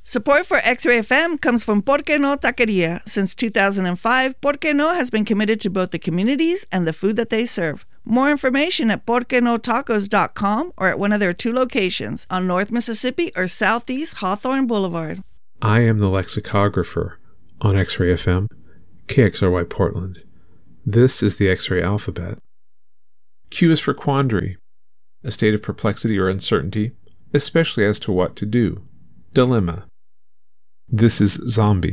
Support for X-Ray FM comes from Porque No Taqueria. Since 2005, Porque No has been committed to both the communities and the food that they serve. More information at porquenotacos.com or at one of their 2 locations on North Mississippi or Southeast Hawthorne Boulevard. I am the lexicographer on X-Ray FM, KXRY Portland. This is the X-Ray alphabet. Q is for quandary, a state of perplexity or uncertainty, especially as to what to do. Dilemma. This is zombie.